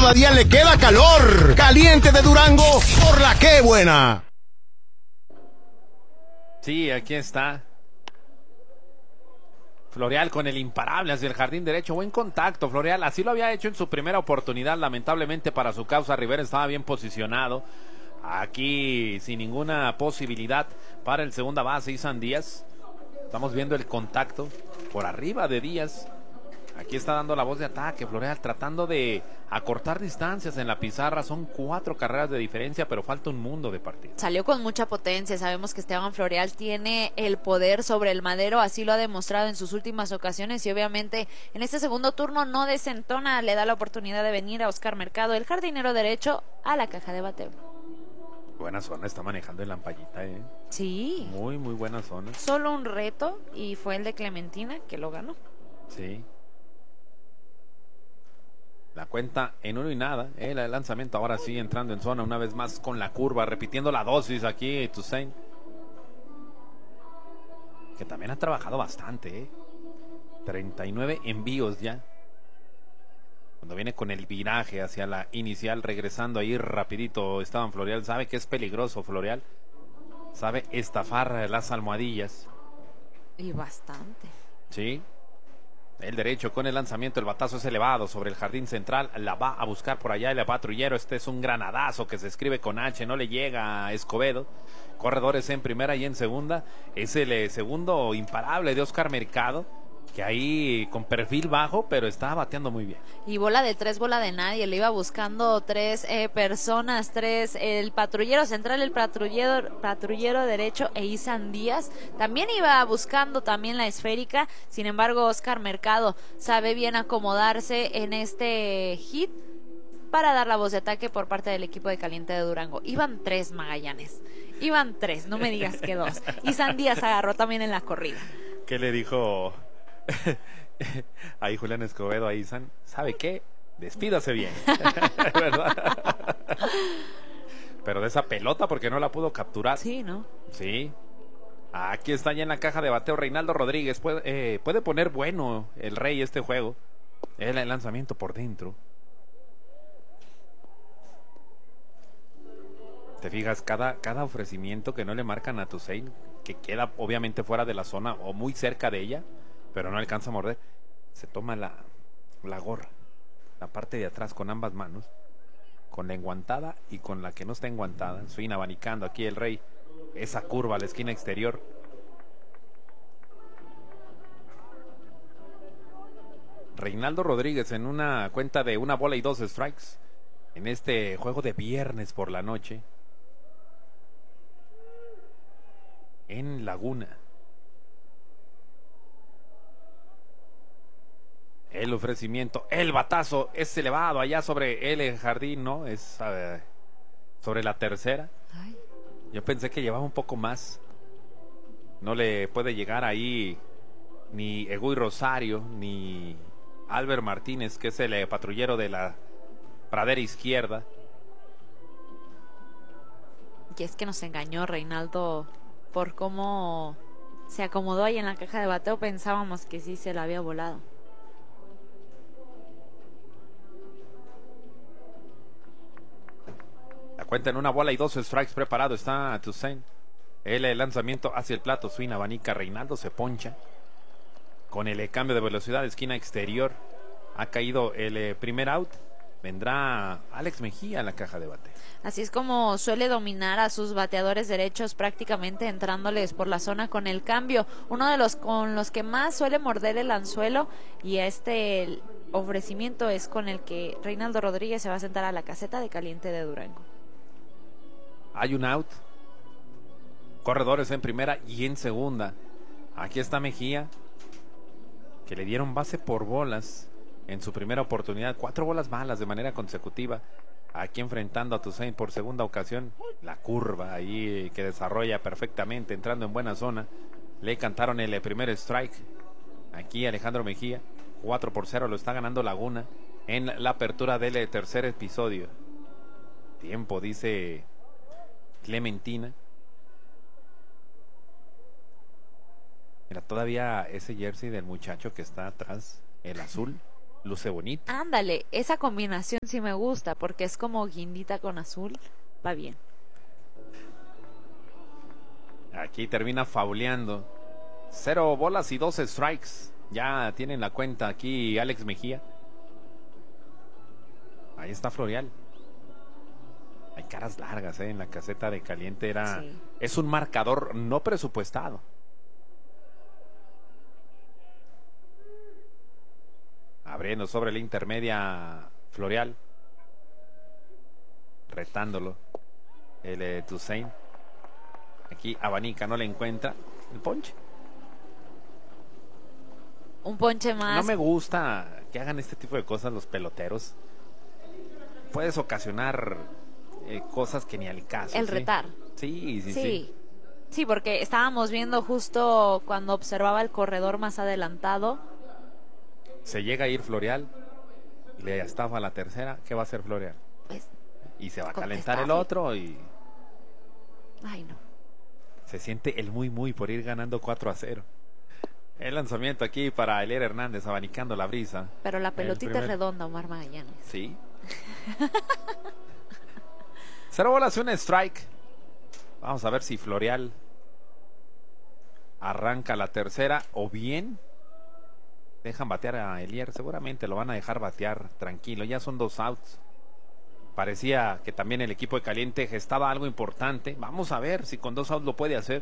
cada día le queda calor. Caliente de Durango por la que buena. Sí, aquí está Florial con el imparable hacia el jardín derecho. Buen contacto, Florial. Así lo había hecho en su primera oportunidad. Lamentablemente para su causa, Rivera estaba bien posicionado. Aquí sin ninguna posibilidad para el segunda base, Isan Díaz. Estamos viendo el contacto por arriba de Díaz. Aquí está dando la voz de ataque, Florial, tratando de acortar distancias en la pizarra. Son 4 carreras de diferencia, pero falta un mundo de partido. Salió con mucha potencia. Sabemos que Esteban Florial tiene el poder sobre el madero, así lo ha demostrado en sus últimas ocasiones, y obviamente en este segundo turno no desentona, le da la oportunidad de venir a Oscar Mercado, el jardinero derecho, a la caja de bateo. Buena zona está manejando el Lampallita, Sí. Muy, muy buena zona. Solo un reto, y fue el de Clementina, que lo ganó. Sí. La cuenta en 1-0. El lanzamiento ahora sí entrando en zona una vez más con la curva, repitiendo la dosis aquí Toussaint, que también ha trabajado bastante. 39 envíos ya. Cuando viene con el viraje hacia la inicial, regresando ahí rapidito Esteban Florial. Sabe que es peligroso Florial. Sabe estafar las almohadillas. Y bastante. Sí. El derecho con el lanzamiento, el batazo es elevado sobre el jardín central, la va a buscar por allá el patrullero. Este es un granadazo que se escribe con H, no le llega a Escobedo. Corredores en primera y en segunda. Es el segundo imparable de Oscar Mercado, que ahí con perfil bajo, pero está bateando muy bien. Y bola de 3, bola de nadie, le iba buscando 3 personas, 3, el patrullero central, el patrullero derecho e Isan Díaz, también iba buscando también la esférica. Sin embargo, Oscar Mercado sabe bien acomodarse en este hit para dar la voz de ataque por parte del equipo de Caliente de Durango. Iban 3 Magallanes, iban 3, no me digas que 2. Isan Díaz agarró también en la corrida. ¿Qué le dijo ahí Julián Escobedo a Isan? ¿Sabe qué? Despídase bien. ¿Verdad? Pero de esa pelota, porque no la pudo capturar. Sí, ¿no? Sí. Aquí está ya en la caja de bateo Reinaldo Rodríguez. Puede poner bueno el Rey este juego. El lanzamiento por dentro. Te fijas, cada ofrecimiento que no le marcan a Toussaint, que queda obviamente fuera de la zona o muy cerca de ella, pero no alcanza a morder, se toma la gorra, la parte de atrás con ambas manos, con la enguantada y con la que no está enguantada. Swing abanicando aquí el Rey esa curva a la esquina exterior. Reinaldo Rodríguez en una cuenta de 1 bola y 2 strikes en este juego de viernes por la noche en Laguna. El ofrecimiento, el batazo es elevado allá sobre el jardín, ¿no? Es sobre la tercera. Ay. Yo pensé que llevaba un poco más. No le puede llegar ahí ni Eguy Rosario ni Albert Martínez, que es el patrullero de la pradera izquierda. Y es que nos engañó Reinaldo por cómo se acomodó ahí en la caja de bateo. Pensábamos que sí se la había volado. La cuenta en 1 bola y 2 strikes, preparado está Toussaint. El lanzamiento hacia el plato, swing, abanica, Reinaldo se poncha. Con el cambio de velocidad, esquina exterior, ha caído el primer out. Vendrá Alex Mejía a la caja de bate. Así es como suele dominar a sus bateadores derechos, prácticamente entrándoles por la zona con el cambio. Uno de los con los que más suele morder el anzuelo, y el ofrecimiento es con el que Reinaldo Rodríguez se va a sentar a la caseta de Caliente de Durango. Hay un out. Corredores en primera y en segunda. Aquí está Mejía, que le dieron base por bolas en su primera oportunidad. 4 bolas malas de manera consecutiva. Aquí enfrentando a Toussaint por segunda ocasión. La curva ahí que desarrolla perfectamente, entrando en buena zona. Le cantaron el primer strike. Aquí Alejandro Mejía. 4-0 lo está ganando Laguna en la apertura del tercer episodio. Tiempo, dice Clementina. Mira, todavía ese jersey del muchacho que está atrás, el azul, luce bonito. Ándale, esa combinación sí me gusta porque es como guindita con azul, va bien. Aquí termina fauleando. 0 bolas y 2 strikes. Ya tienen la cuenta aquí Alex Mejía. Ahí está Florial. Hay caras largas, en la caseta de Caliente Sí. Es un marcador no presupuestado. Abriendo sobre la intermedia Florial. Retándolo. El Toussaint. Aquí abanica, no le encuentra el ponche. Un ponche más. No me gusta que hagan este tipo de cosas los peloteros. Puedes ocasionar cosas que ni al caso. El ¿sí? retar. Sí. Sí, porque estábamos viendo justo cuando observaba el corredor más adelantado. Se llega a ir Florial, le estafa la tercera. ¿Qué va a hacer Florial? Pues, Y se va a calentar contestarle. el otro y ay, no. se siente el muy por ir ganando 4-0. El lanzamiento aquí para Elier Hernández abanicando la brisa. Pero la El pelotita primer- es redonda, Omar Magallanes. Sí. 0 bolas, 1 strike. Vamos a ver si Florial arranca la tercera o bien dejan batear a Elier. Seguramente lo van a dejar batear tranquilo. Ya son 2 outs. Parecía que también el equipo de Caliente gestaba algo importante. Vamos a ver si con 2 outs lo puede hacer.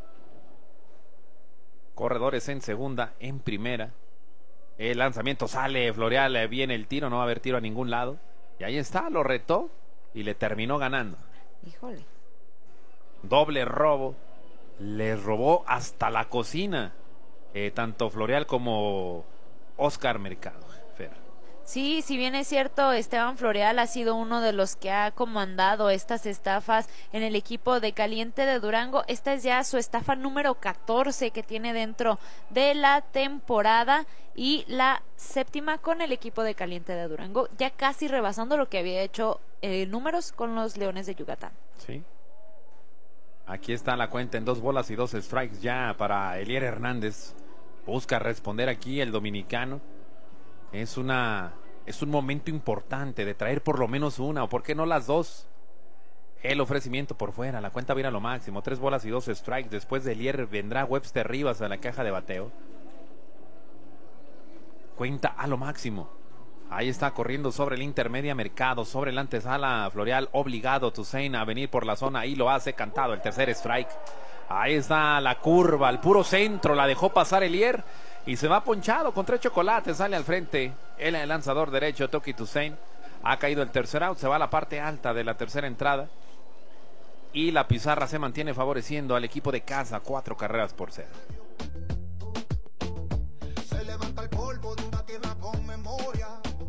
Corredores en segunda, en primera. El lanzamiento sale, Florial, viene el tiro, no va a haber tiro a ningún lado. Y ahí está, lo retó y le terminó ganando. Híjole. Doble robo. Les robó hasta la cocina. Tanto Florial como Oscar Mercado. Fer. Sí, si bien es cierto, Esteban Florial ha sido uno de los que ha comandado estas estafas en el equipo de Caliente de Durango. Esta es ya su estafa número 14 que tiene dentro de la temporada y la 7ª con el equipo de Caliente de Durango, ya casi rebasando lo que había hecho números con los Leones de Yucatán. Sí. Aquí está la cuenta en 2 bolas y 2 strikes ya para Elier Hernández. Busca responder aquí el dominicano. Es un momento importante de traer por lo menos una, o por qué no las 2. El ofrecimiento por fuera, la cuenta viene a lo máximo. 3 bolas y 2 strikes. Después de Elier vendrá Webster Rivas a la caja de bateo. Cuenta a lo máximo. Ahí está corriendo sobre el intermedia Mercado, sobre el antesala Florial, obligado Toussaint a venir por la zona, y lo hace cantado el tercer strike. Ahí está la curva, al puro centro, la dejó pasar Elier y se va ponchado con 3 chocolates, sale al frente el lanzador derecho Toki Toussaint. Ha caído el tercer out, se va a la parte alta de la tercera entrada y la pizarra se mantiene favoreciendo al equipo de casa, 4 carreras por 0. Se levanta el polvo de una tierra con memoria.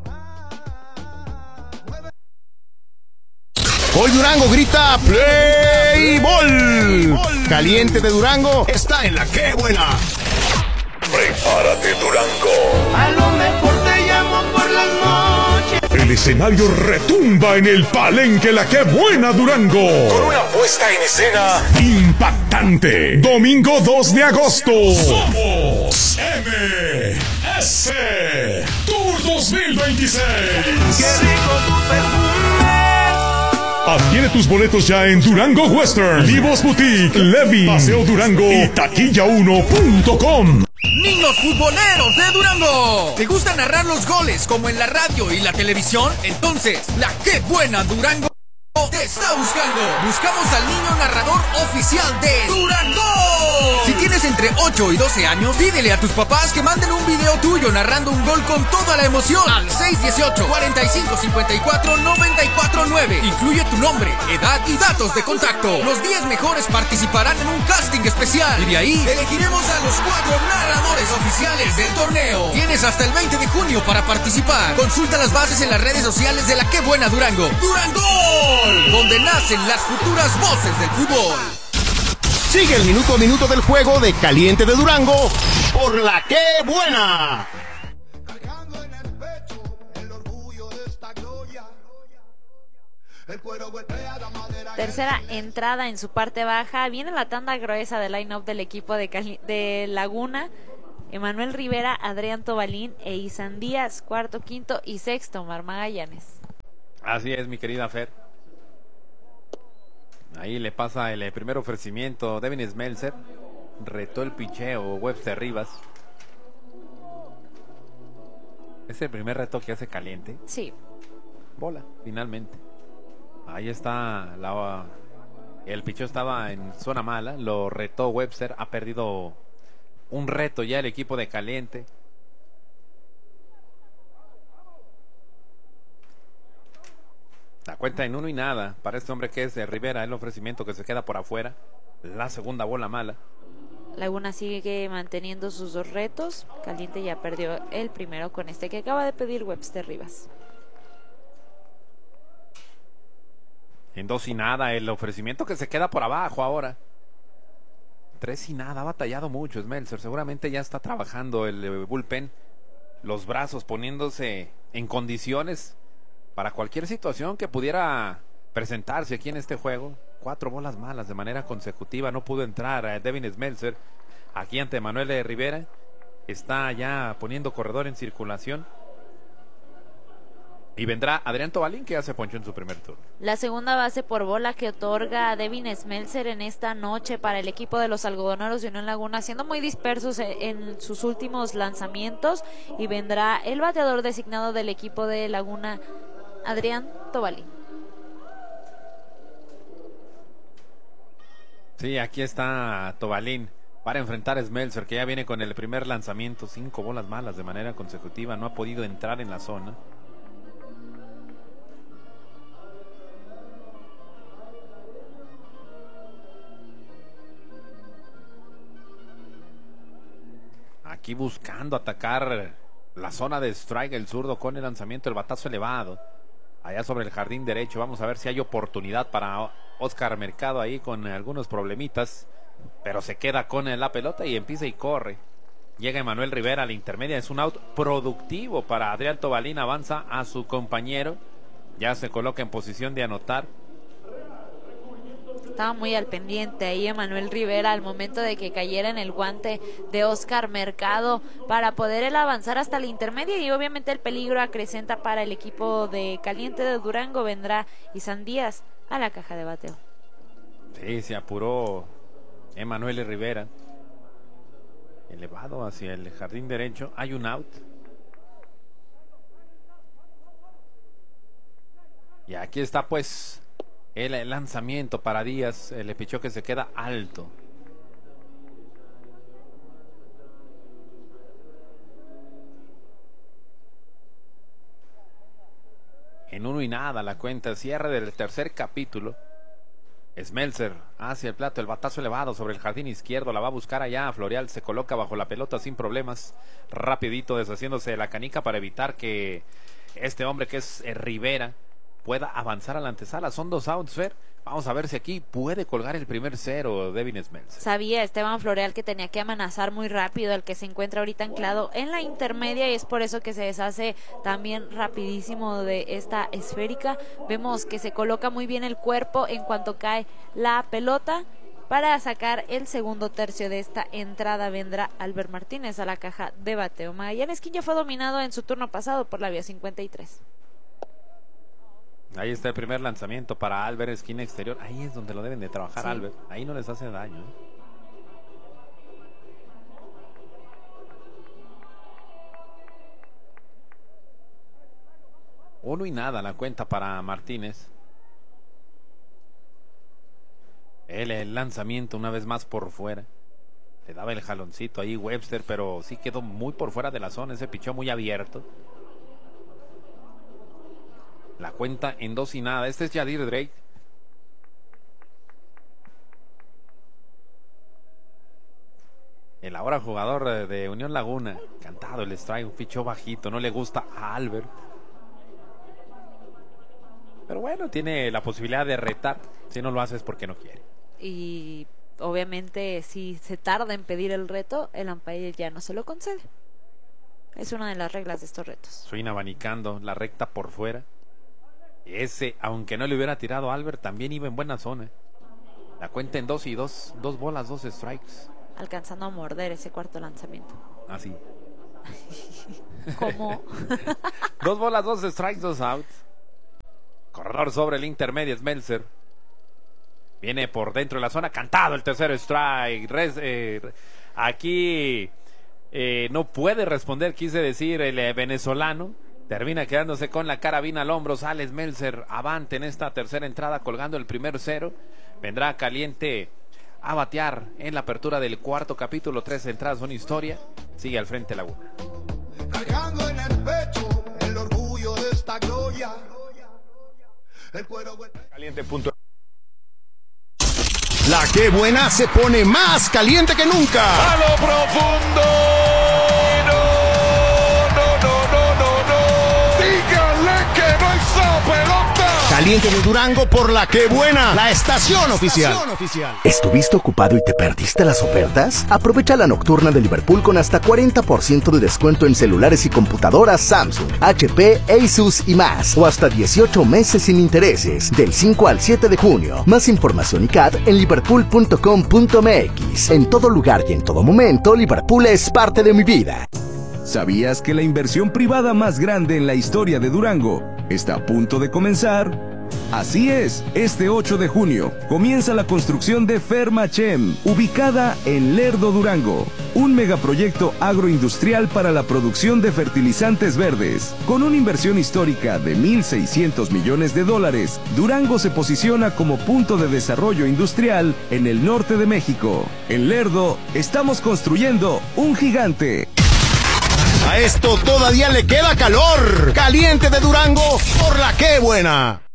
Hoy Durango grita Play Ball. Caliente de Durango está en la que buena. Prepárate, Durango. A lo mejor te llamo por las noches. El escenario retumba en el Palenque La Que Buena Durango. Con una puesta en escena impactante. Domingo 2 de agosto. Somos MS Tour 2026. Qué rico tu perfume. Adquiere tus boletos ya en Durango Western, Livos Boutique, Levi, Paseo Durango y taquilla1.com. Niños futboleros de Durango, ¿te gusta narrar los goles como en la radio y la televisión? Entonces, La Que Buena Durango te está buscando. Buscamos al niño narrador oficial de Durango. Si tienes entre 8 y 12 años, pídele a tus papás que manden un video tuyo narrando un gol con toda la emoción al 618-4554-949. Incluye tu nombre, edad y datos de contacto. Los 10 mejores participarán en un casting especial y de ahí elegiremos a los 4 narradores oficiales del torneo. Tienes hasta el 20 de junio para participar. Consulta las bases en las redes sociales de La Que Buena Durango. ¡Durango! Donde nacen las futuras voces del fútbol. Sigue el minuto a minuto del juego de Caliente de Durango por la que buena. Cargando en el pecho el orgullo de esta gloria. El cuero golpea la madera. Tercera entrada en su parte baja. Viene la tanda gruesa del line-up del equipo de Laguna. Emanuel Rivera, Adrián Tobalín e Isan Díaz. Cuarto, quinto y sexto, Omar Magallanes. Así es, mi querida Fer. Ahí le pasa el primer ofrecimiento. Devin Smeltzer retó el picheo Webster Rivas. Es el primer reto que hace Caliente. Sí. Bola, finalmente. Ahí está. El picheo estaba en zona mala. Lo retó Webster. Ha perdido un reto ya el equipo de Caliente. La cuenta en 1-0 para este hombre que es de Rivera. El ofrecimiento que se queda por afuera. La segunda bola mala. Laguna sigue manteniendo sus 2 retos. Caliente ya perdió el primero con este que acaba de pedir Webster Rivas. En 2-0 el ofrecimiento que se queda por abajo ahora. 3-0, ha batallado mucho Smeltzer. Seguramente ya está trabajando el bullpen. Los brazos poniéndose en condiciones para cualquier situación que pudiera presentarse aquí en este juego. 4 bolas malas de manera consecutiva. No pudo entrar a Devin Smeltzer aquí ante Emanuel Rivera. Está ya poniendo corredor en circulación. Y vendrá Adrián Tobalín, que ya se ponchó en su primer turno. La segunda base por bola que otorga a Devin Smeltzer en esta noche para el equipo de los algodoneros de Unión Laguna, siendo muy dispersos en sus últimos lanzamientos. Y vendrá el bateador designado del equipo de Laguna, Adrián Tobalín. Sí, aquí está Tobalín para enfrentar a Smeltzer, que ya viene con el primer lanzamiento. 5 bolas malas de manera consecutiva. No ha podido entrar en la zona. Aquí buscando atacar la zona de strike, el zurdo con el lanzamiento, el batazo elevado. Allá sobre el jardín derecho. Vamos a ver si hay oportunidad para Oscar Mercado ahí con algunos problemitas. Pero se queda con la pelota y empieza y corre. Llega Emanuel Rivera a la intermedia. Es un out productivo para Adrián Tobalín. Avanza a su compañero. Ya se coloca en posición de anotar. Estaba muy al pendiente ahí Emanuel Rivera al momento de que cayera en el guante de Oscar Mercado para poder él avanzar hasta la intermedia, y obviamente el peligro acrecenta para el equipo de Caliente de Durango. Vendrá Isan Díaz a la caja de bateo. Sí, se apuró Emanuel Rivera. Elevado hacia el jardín derecho. Hay un out. Y aquí está pues el lanzamiento para Díaz. El pichó que se queda alto. En 1-0 la cuenta. Cierre del tercer capítulo. Smeltzer hacia el plato, el batazo elevado sobre el jardín izquierdo. La va a buscar allá. Florial se coloca bajo la pelota sin problemas. Rapidito deshaciéndose de la canica para evitar que este hombre que es Rivera pueda avanzar a la antesala. Son 2 outs, Fer. Vamos a ver si aquí puede colgar el primer 0 Devin Smeltzer. Sabía Esteban Floreal que tenía que amenazar muy rápido el que se encuentra ahorita anclado en la intermedia, y es por eso que se deshace también rapidísimo de esta esférica. Vemos que se coloca muy bien el cuerpo en cuanto cae la pelota. Para sacar el segundo tercio de esta entrada vendrá Albert Martínez a la caja de bateo. Magallanes, quien ya fue dominado en su turno pasado por la vía 53. Ahí está el primer lanzamiento para Albert, esquina exterior. Ahí es donde lo deben de trabajar, sí. Albert. Ahí no les hace daño, ¿eh? Uno y nada la cuenta para Martínez. El lanzamiento una vez más por fuera. Le daba el jaloncito ahí Webster, pero sí quedó muy por fuera de la zona. Ese pichó muy abierto. La cuenta en 2-0. Este es Yadir Drake. El ahora jugador de Unión Laguna. Cantado el strike, un pichó bajito. No le gusta a Albert. Pero bueno, tiene la posibilidad de retar. Si no lo hace es porque no quiere. Y obviamente si se tarda en pedir el reto, el umpire ya no se lo concede. Es una de las reglas de estos retos. Swing abanicando la recta por fuera. Ese, aunque no le hubiera tirado a Albert, también iba en buena zona. La cuenta en 2-2. 2 bolas, 2 strikes. Alcanzando a morder ese cuarto lanzamiento. Así. ¿Cómo? 2 bolas, 2 strikes, 2 outs. Corredor sobre el intermedio, Smeltzer. Viene por dentro de la zona, cantado el tercer strike. Aquí no puede responder, quise decir, el venezolano. Termina quedándose con la carabina al hombro. Sale Smeltzer avante en esta tercera entrada, colgando el primer 0. Vendrá Caliente a batear en la apertura del cuarto capítulo. 3 entradas, una historia. Sigue al frente Laguna. Cargando en el pecho el orgullo de esta gloria. El cuero Caliente. La que buena se pone más caliente que nunca. A lo profundo. Dígale que no hizo pelota. Caliente de Durango por La que buena, la estación oficial. ¿Estuviste ocupado y te perdiste las ofertas? Aprovecha la nocturna de Liverpool con hasta 40% de descuento en celulares y computadoras Samsung, HP, Asus y más. O hasta 18 meses sin intereses, del 5 al 7 de junio. Más información y CAD en liverpool.com.mx. En todo lugar y en todo momento, Liverpool es parte de mi vida. ¿Sabías que la inversión privada más grande en la historia de Durango está a punto de comenzar? Así es, este 8 de junio comienza la construcción de Fermachem, ubicada en Lerdo, Durango, un megaproyecto agroindustrial para la producción de fertilizantes verdes. Con una inversión histórica de $1,600 millones, Durango se posiciona como punto de desarrollo industrial en el norte de México. En Lerdo estamos construyendo un gigante. A esto todavía le queda calor. Caliente de Durango por La que buena.